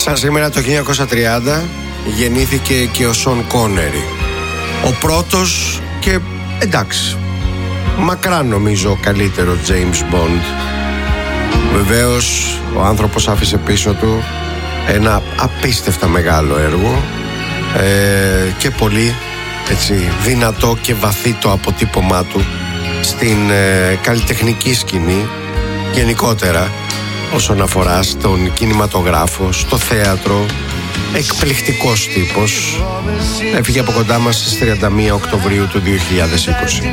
Σαν σήμερα το 1930 γεννήθηκε και ο Σον Κόνερι, ο πρώτος και εντάξει μακράν νομίζω ο καλύτερο James Bond. Βεβαίως ο άνθρωπος άφησε πίσω του ένα απίστευτα μεγάλο έργο και πολύ έτσι δυνατό και βαθύ το αποτύπωμά του στην καλλιτεχνική σκηνή γενικότερα όσον αφορά στον κινηματογράφο, στο θέατρο. Εκπληκτικός τύπος. Έφυγε από κοντά μας στις 31 Οκτωβρίου του 2020.